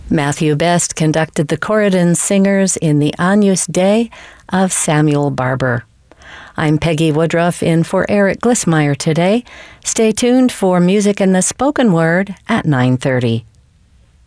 Matthew Best conducted the Corydon Singers in the Agnus Dei of Samuel Barber. I'm Peggy Woodruff in for Eric Glissmeyer today. Stay tuned for Music in the Spoken Word at 9:30.